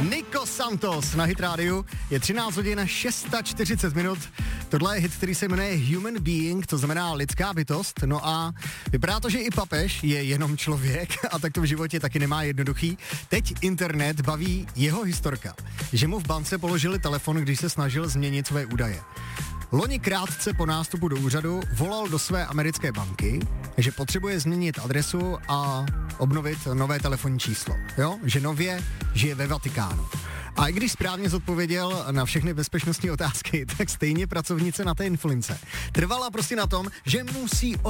Nico Santos na Hit Radio. Je 13 hodin 640 minut. Tohle je hit, který se jmenuje Human Being, to znamená lidská bytost. No a vypadá to, že i papež je jenom člověk a tak to v životě taky nemá jednoduchý. Teď internet baví jeho historka, že mu v bance položili telefon, když se snažil změnit své údaje. Loni krátce po nástupu do úřadu volal do své americké banky, že potřebuje změnit adresu a obnovit nové telefonní číslo. Jo? Že nově žije ve Vatikánu. A i když správně zodpověděl na všechny bezpečnostní otázky, tak stejně pracovnice na té infolince trvala prostě na tom, že musí